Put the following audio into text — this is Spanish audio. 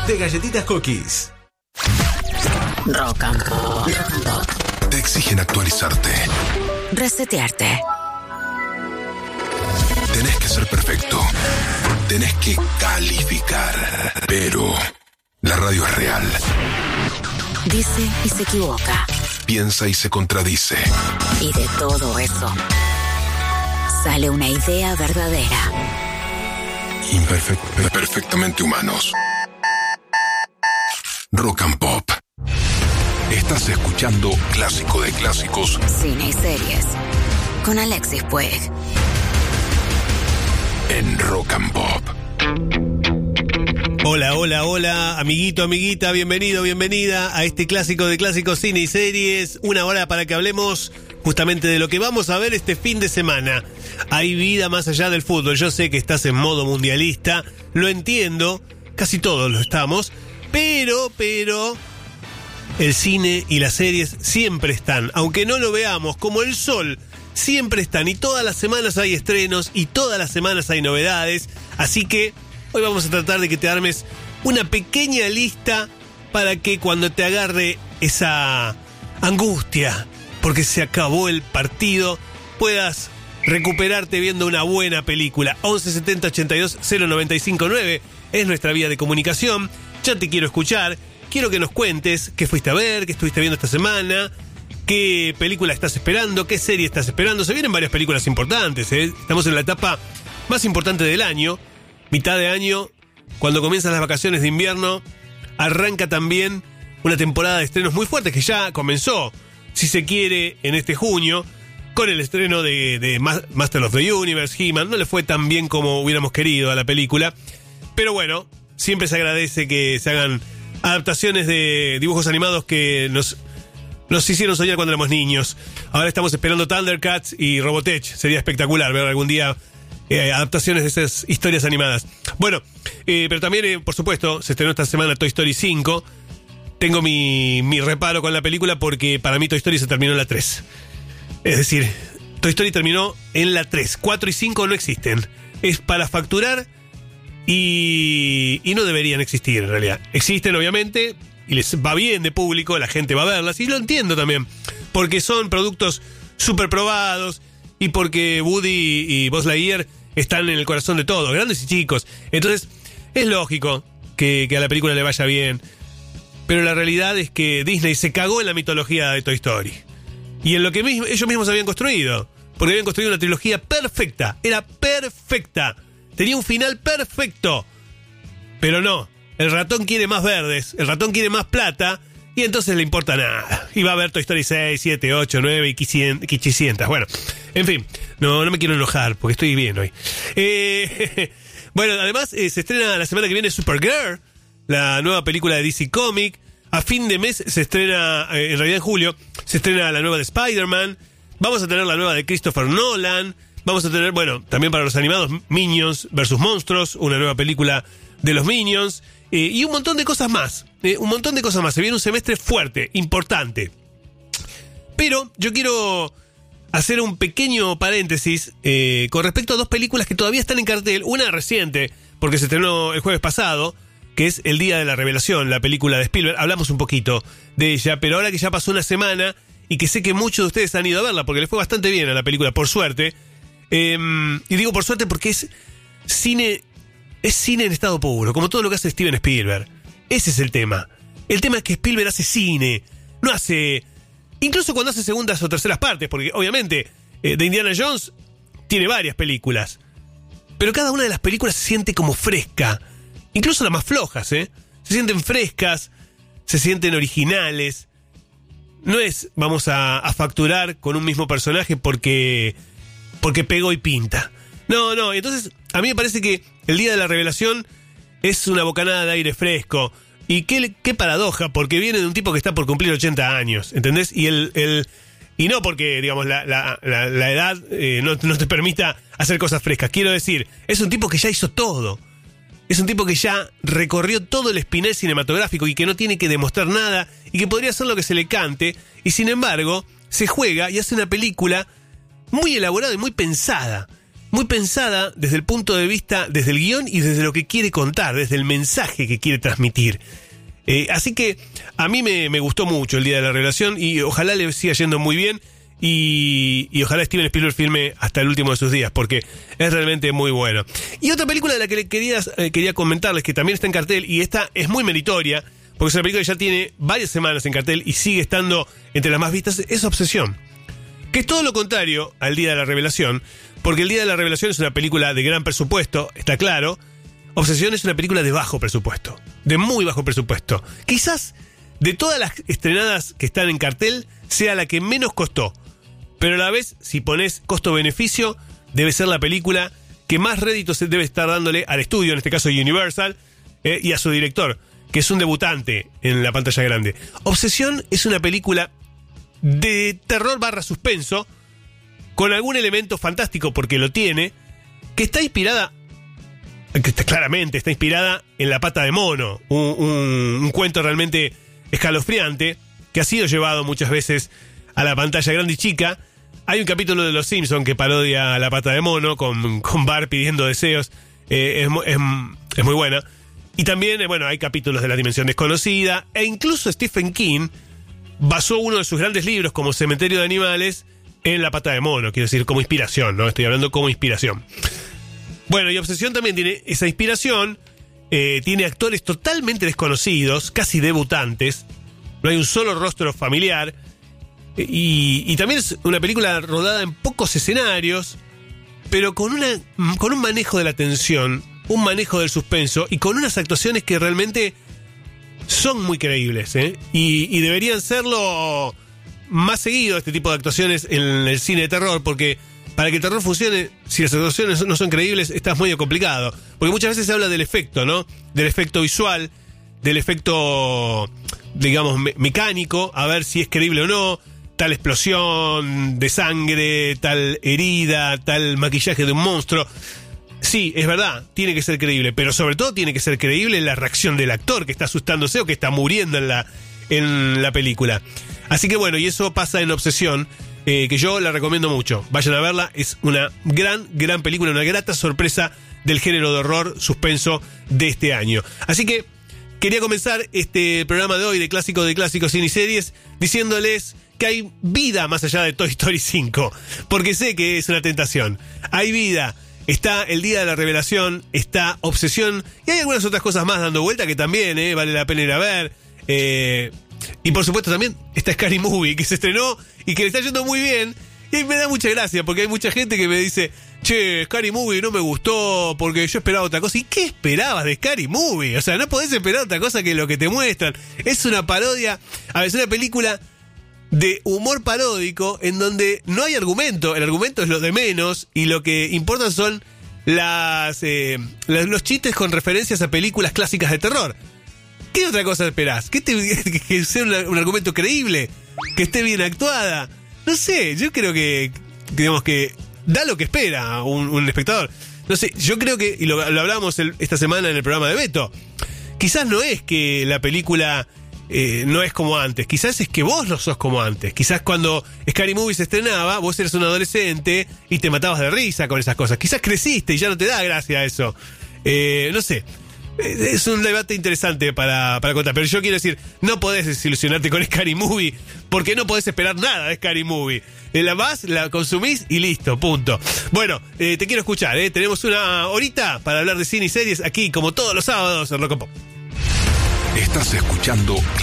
de galletitas Cookies. Rock and Pop. Te exigen actualizarte. Resetearte. Tenés que ser perfecto. Tenés que calificar. Pero la radio es real. Dice y se equivoca. Piensa y se contradice. Y de todo eso sale una idea verdadera. Perfectamente humanos. Rock and Pop. Estás escuchando Clásico de Clásicos. Cine y series. Con Alexis Puig. En Rock and Pop. Hola, hola, hola, amiguito, amiguita, bienvenido, bienvenida a este Clásico de Clásicos, Cine y Series. Una hora para que hablemos justamente de lo que vamos a ver este fin de semana. Hay vida más allá del fútbol. Yo sé que estás en modo mundialista, lo entiendo, casi todos lo estamos, pero el cine y las series siempre están, aunque no lo veamos, como el sol, siempre están, y todas las semanas hay estrenos y todas las semanas hay novedades, así que hoy vamos a tratar de que te armes una pequeña lista para que cuando te agarre esa angustia porque se acabó el partido, puedas recuperarte viendo una buena película. 11 70 82 095 9 es nuestra vía de comunicación. Ya te quiero escuchar, quiero que nos cuentes qué fuiste a ver, qué estuviste viendo esta semana, qué película estás esperando, qué serie estás esperando. Se vienen varias películas importantes, ¿eh? Estamos en la etapa más importante del año, mitad de año, cuando comienzan las vacaciones de invierno, arranca también una temporada de estrenos muy fuertes que ya comenzó, si se quiere, en este junio, con el estreno de Master of the Universe, He-Man. No le fue tan bien como hubiéramos querido a la película, pero bueno, siempre se agradece que se hagan adaptaciones de dibujos animados que nos hicieron soñar cuando éramos niños. Ahora estamos esperando Thundercats y Robotech. Sería espectacular ver algún día adaptaciones de esas historias animadas. Bueno, pero también, por supuesto, se estrenó esta semana Toy Story 5. Tengo mi reparo con la película porque para mí Toy Story se terminó en la 3. Es decir, Toy Story terminó en la 3. 4 y 5 no existen. Es para facturar y no deberían existir en realidad. Existen, obviamente, y les va bien de público, la gente va a verlas, y lo entiendo también, porque son productos súper probados y porque Woody y Buzz Lightyear están en el corazón de todos, grandes y chicos. Entonces, es lógico que a la película le vaya bien. Pero la realidad es que Disney se cagó en la mitología de Toy Story. Y en lo que ellos mismos habían construido. Porque habían construido una trilogía perfecta. Era perfecta. Tenía un final perfecto. Pero no. El ratón quiere más verdes. El ratón quiere más plata. Y entonces le importa nada. Y va a haber Toy Story 6, 7, 8, 9 y 500. Bueno, en fin. No me quiero enojar porque estoy bien hoy. Bueno, además se estrena la semana que viene Supergirl, la nueva película de DC Comics. A fin de mes se estrena, en realidad en julio, se estrena la nueva de Spider-Man. Vamos a tener la nueva de Christopher Nolan. Vamos a tener, bueno, también para los animados, Minions vs. Monstruos, una nueva película de los Minions. Y un montón de cosas más. Un montón de cosas más. Se viene un semestre fuerte, importante. Pero yo quiero hacer un pequeño paréntesis con respecto a dos películas que todavía están en cartel. Una reciente, porque se estrenó el jueves pasado, que es El Día de la Revelación, la película de Spielberg. Hablamos un poquito de ella, pero ahora que ya pasó una semana y que sé que muchos de ustedes han ido a verla porque les fue bastante bien a la película, por suerte. Y digo por suerte porque es cine en estado puro, como todo lo que hace Steven Spielberg. Ese es el tema. El tema es que Spielberg hace cine, no hace... Incluso cuando hace segundas o terceras partes, porque obviamente de Indiana Jones tiene varias películas, pero cada una de las películas se siente como fresca. Incluso las más flojas, se sienten frescas, se sienten originales. No es vamos a facturar con un mismo personaje porque pegó y pinta. No, entonces a mí me parece que El Día de la Revelación es una bocanada de aire fresco. Y qué paradoja, porque viene de un tipo que está por cumplir 80 años, ¿entendés? Y y no porque, digamos, la edad no te permita hacer cosas frescas. Quiero decir, es un tipo que ya hizo todo. Es un tipo que ya recorrió todo el espinel cinematográfico y que no tiene que demostrar nada y que podría hacer lo que se le cante. Y sin embargo, se juega y hace una película muy elaborada y muy pensada. muy pensada desde el punto de vista, desde el guión y desde lo que quiere contar, desde el mensaje que quiere transmitir. Así que a mí me gustó mucho el Día de la Revelación y ojalá le siga yendo muy bien y ojalá Steven Spielberg filme hasta el último de sus días, porque es realmente muy bueno. Y otra película de la que quería comentarles, que también está en cartel, y esta es muy meritoria, porque es una película que ya tiene varias semanas en cartel y sigue estando entre las más vistas, es Obsesión. Que es todo lo contrario al Día de la Revelación, porque el Día de la Revelación es una película de gran presupuesto, está claro. Obsesión es una película de bajo presupuesto, de muy bajo presupuesto. Quizás de todas las estrenadas que están en cartel sea la que menos costó, pero a la vez, si pones costo-beneficio, debe ser la película que más rédito se debe estar dándole al estudio, en este caso Universal, y a su director, que es un debutante en la pantalla grande. Obsesión es una película de terror / suspenso, con algún elemento fantástico, porque lo tiene, que está inspirada, claramente está inspirada en La Pata de Mono, un cuento realmente escalofriante, que ha sido llevado muchas veces a la pantalla grande y chica. Hay un capítulo de Los Simpsons que parodia a La Pata de Mono, con Bart pidiendo deseos, es muy buena. Y también, hay capítulos de La Dimensión Desconocida, e incluso Stephen King basó uno de sus grandes libros, como Cementerio de Animales, en La Pata de Mono, quiero decir, como inspiración, ¿no? Estoy hablando como inspiración. Bueno, y Obsesión también tiene esa inspiración, tiene actores totalmente desconocidos, casi debutantes, no hay un solo rostro familiar, y también es una película rodada en pocos escenarios, pero con un manejo de la tensión, un manejo del suspenso, y con unas actuaciones que realmente son muy creíbles, y deberían serlo más seguido, este tipo de actuaciones en el cine de terror, porque para que el terror funcione, si las actuaciones no son creíbles, está muy complicado. Porque muchas veces se habla del efecto, ¿no? Del efecto visual, del efecto, digamos, mecánico, a ver si es creíble o no, tal explosión de sangre, tal herida, tal maquillaje de un monstruo. Sí, es verdad, tiene que ser creíble, pero sobre todo tiene que ser creíble la reacción del actor que está asustándose o que está muriendo en la película. Así que bueno, y eso pasa en Obsesión, que yo la recomiendo mucho. Vayan a verla, es una gran película, una grata sorpresa del género de horror suspenso de este año. Así que quería comenzar este programa de hoy de clásicos, cine y series, diciéndoles que hay vida más allá de Toy Story 5, porque sé que es una tentación. Hay vida. Está el Día de la Revelación, está Obsesión, y hay algunas otras cosas más dando vuelta que también vale la pena ir a ver. Y por supuesto también está Scary Movie, que se estrenó y que le está yendo muy bien. Y me da mucha gracia, porque hay mucha gente que me dice: che, Scary Movie no me gustó porque yo esperaba otra cosa. ¿Y qué esperabas de Scary Movie? O sea, no podés esperar otra cosa que lo que te muestran. Es una parodia, a veces una película de humor paródico en donde no hay argumento. El argumento es lo de menos y lo que importa son los chistes con referencias a películas clásicas de terror. ¿Qué otra cosa esperás? ¿Que sea un argumento creíble? ¿Que esté bien actuada? No sé, yo creo que digamos que da lo que espera un espectador. No sé, yo creo que, y lo hablábamos esta semana en el programa de Beto, quizás no es que la película no es como antes, quizás es que vos no sos como antes. Quizás cuando Scary Movie se estrenaba, vos eres un adolescente y te matabas de risa con esas cosas. Quizás creciste y ya no te da gracia eso. No sé. Es un debate interesante para contar, pero yo quiero decir, no podés desilusionarte con Scary Movie, porque no podés esperar nada de Scary Movie. La vas, la consumís y listo, punto. Bueno, te quiero escuchar, tenemos una horita para hablar de cine y series aquí, como todos los sábados en Rock and Pop. Estás escuchando